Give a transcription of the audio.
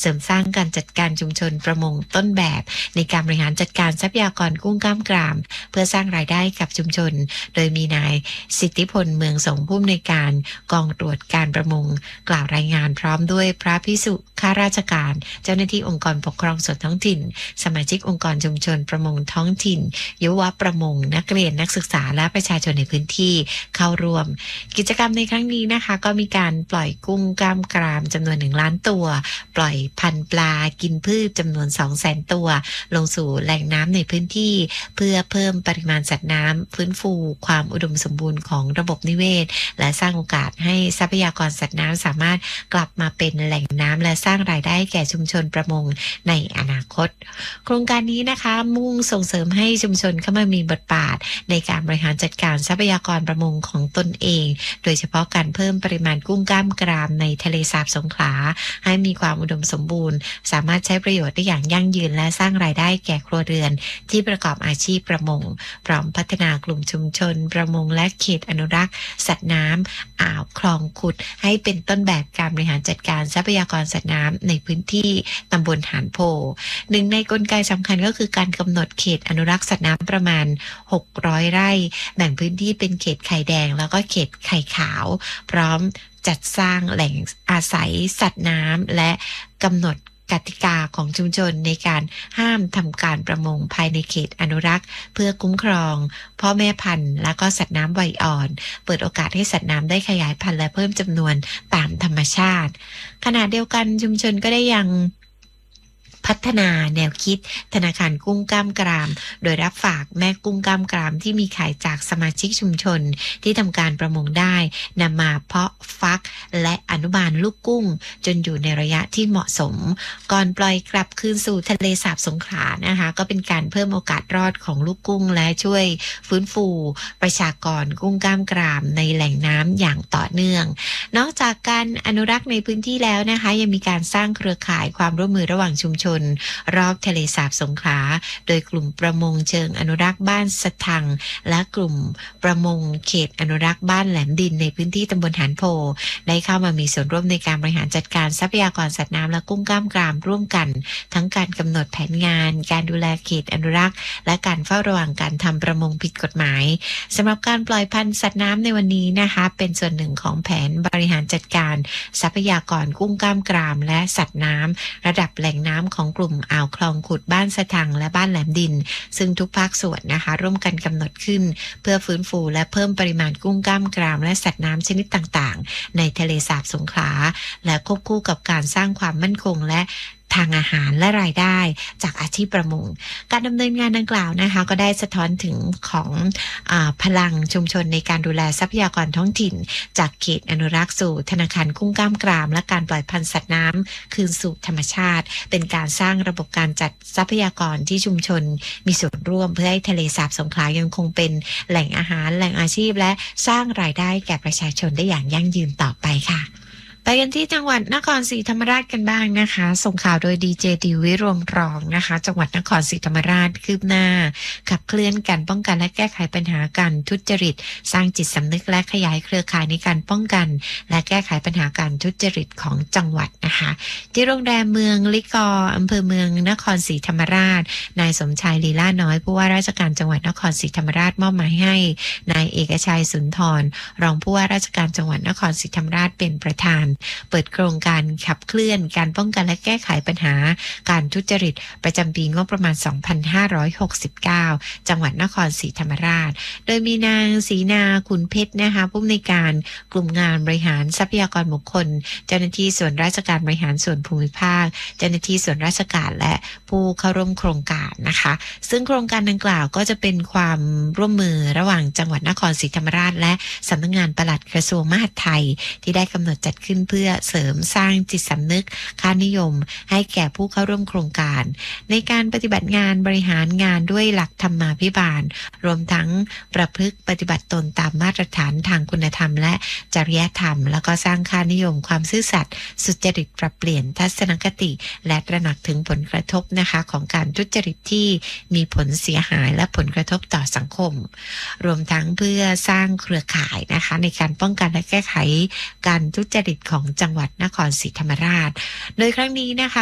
เสริมสร้างการจัดการชุมชนประมงต้นแบบในการบริหารจัดการทรัพยากรกุ้งกล้ามกรามเพื่อสร้างรายได้กับชุมชนโดยมีนายสิทธิพลเมืองสงผู้อำนวยการกองตรวจการประมงกล่าวรายงานพร้อมด้วยพระภิกษุข้าราชการเจ้าหน้าที่องค์กรปกครองส่วนท้องถิ่นสมาชิกองค์กรชุมชนประมงท้องถิ่นยุวประมงนักเรียนนักศึกษาและประชาชนในพื้นที่เข้าร่วมกิจกรรมในครั้งนี้นะคะก็มีการปล่อยกุ้งกล้ามกรามจำนวน1 ล้านตัวปล่อยพันธุ์ปลากินพืชจำนวน 200,000 ตัวลงสู่แหล่งน้ำในพื้นที่เพื่อเพิ่มปริมาณสัตว์น้ำฟื้นฟูความอุดมสมบูรณ์ของระบบนิเวศและสร้างโอกาสให้ทรัพยากรสัตว์น้ำสามารถกลับมาเป็นแหล่งน้ำและสร้างรายได้แก่ชุมชนประมงในอนาคตโครงการนี้นะคะมุ่งส่งเสริมให้ชุมชนเข้ามามีบทบาทในการบริหารจัดการทรัพยากรประมงของตนเองโดยเฉพาะการเพิ่มปริมาณกุ้งกล้ามกรามในทะเลสาบสงขลาให้มีความอุดมสมบูรณ์สามารถใช้ประโยชน์ได้อย่างยั่งยืนและสร้างรายได้แก่ครัวเรือนที่ประกอบอาชีพประมงพร้อมพัฒนากลุ่มชุมชนประมงและเขตอนุรักษ์สัตว์น้ำอ่าวคลองขุดให้เป็นต้นแบบการบริหารจัดการทรัพยากรสัตว์น้ำในพื้นที่ตำบลหานโพหนึ่งในกลไกสำคัญก็คือการกำหนดเขตอนุรักษ์สัตว์น้ำประมาณ600 ไร่แบ่งพื้นที่เป็นเขตไข่แดงแล้วก็เขตไข่ขาวพร้อมจัดสร้างแหล่งอาศัยสัตว์น้ำและกำหนดกติกาของชุมชนในการห้ามทำการประมงภายในเขตอนุรักษ์เพื่อคุ้มครองพ่อแม่พันธุ์และก็สัตว์น้ำวัยอ่อนเปิดโอกาสให้สัตว์น้ำได้ขยายพันธุ์และเพิ่มจำนวนตามธรรมชาติขณะเดียวกันชุมชนก็ได้ยังพัฒนาแนวคิดธนาคารกุ้งกล้ามกรามโดยรับฝากแม่กุ้งกล้ามกรามที่มีขายจากสมาชิกชุมชนที่ทำการประมงได้นำมาเพาะฟักและอนุบาลลูกกุ้งจนอยู่ในระยะที่เหมาะสมก่อนปล่อยกลับคืนสู่ทะเลสาบสงขลานะคะก็เป็นการเพิ่มโอกาสรอดของลูกกุ้งและช่วยฟื้นฟูประชากรกุ้งกล้ามกรามในแหล่งน้ำอย่างต่อเนื่องนอกจากการอนุรักษ์ในพื้นที่แล้วนะคะยังมีการสร้างเครือข่ายความร่วมมือระหว่างชุมชนรอบทะเลสาบสงขลาโดยกลุ่มประมงเชิงอนุรักษ์บ้านสะทังและกลุ่มประมงเขตอนุรักษ์บ้านแหลมดินในพื้นที่ตำบลหานโพได้เข้ามามีส่วนร่วมในการบริหารจัดการทรัพยากรสัตว์น้ำและกุ้งกล้ามกรามร่วมกันทั้งการกำหนดแผนงานการดูแลเขตอนุรักษ์และการเฝ้าระวังการทำประมงผิดกฎหมายสำหรับการปล่อยพันธุ์สัตว์น้ำในวันนี้นะคะเป็นส่วนหนึ่งของแผนบริหารจัดการทรัพยากรกุ้งกล้ามกรามและสัตว์น้ำระดับแหล่งน้ำของกลุ่มอ่าวคลองขุดบ้านสะทังและบ้านแหลมดินซึ่งทุกภาคส่วนนะคะร่วมกันกำหนดขึ้นเพื่อฟื้นฟูและเพิ่มปริมาณกุ้งกล้ามกรามและสัตว์น้ำชนิดต่างๆในทะเลสาบสงขลาและควบคู่กับการสร้างความมั่นคงและทางอาหารและรายได้จากอาชีพประมงการดำเนินงานดังกล่าวนะคะก็ได้สะท้อนถึงของพลังชุมชนในการดูแลทรัพยากรท้องถิ่นจากเขตอนุรักษ์สู่ธนาคารกุ้งกล้ามกรามและการปล่อยพันธุ์สัตว์น้ำคืนสู่ธรรมชาติเป็นการสร้างระบบการจัดทรัพยากรที่ชุมชนมีส่วนร่วมเพื่อให้ทะเลสาบสงขลายังคงเป็นแหล่งอาหารแหล่งอาชีพและสร้างรายได้แก่ประชาชนได้อย่างยั่งยืนต่อไปค่ะไปกันที่จังหวัดนครศรีธรรมราชกันบ้างนะคะส่งข่าวโดยดีเจดิววิรวมรองนะคะจังหวัดนครศรีธรรมราชคืบหน้าขับเคลื่อนการป้องกันและแก้ไขปัญหาการทุจริตสร้างจิตสำนึกและขยายเครือข่ายในการป้องกันและแก้ไขปัญหาการทุจริตของจังหวัดนะคะที่โรงแรมเมืองลิกออำเภอเมืองนครศรีธรรมราชนายสมชายลีลาน้อยผู้ว่าราชการจังหวัดนครศรีธรรมราชมอบหมายให้นายเอกชัยสุนทรรองผู้ว่าราชการจังหวัดนครศรีธรรมราชเป็นประธานเปิดโครงการขับเคลื่อนการป้องกันและแก้ไขปัญหาการทุจริตประจำปีงบประมาณ 2569 จังหวัดนครศรีธรรมราชโดยมีนางศรีนาขุนเพชรนะคะผู้อำนวยการกลุ่มงานบริหารทรัพยากรบุคคลเจ้าหน้าที่ส่วนราชการบริหารส่วนภูมิภาคเจ้าหน้าที่ส่วนราชการและผู้เข้าร่วมโครงการนะคะซึ่งโครงการดังกล่าวก็จะเป็นความร่วมมือระหว่างจังหวัดนครศรีธรรมราชและสำนักงานปลัดกระทรวงมหาดไทยที่ได้กำหนดจัดขึ้นเพื่อเสริมสร้างจิตสำนึกค่านิยมให้แก่ผู้เข้าร่วมโครงการในการปฏิบัติงานบริหารงานด้วยหลักธรรมาภิบาลรวมทั้งประพฤติปฏิบัติตนตามมาตรฐานทางคุณธรรมและจริยธรรมแล้วก็สร้างค่านิยมความซื่อสัตย์สุจริตปรับเปลี่ยนทัศนคติและตระหนักถึงผลกระทบนะคะของการทุจริตที่มีผลเสียหายและผลกระทบต่อสังคมรวมทั้งเพื่อสร้างเครือข่ายนะคะในการป้องกันและแก้ไขการทุจริตของจังหวัดนครศรีธรรมราชโดยครั้งนี้นะคะ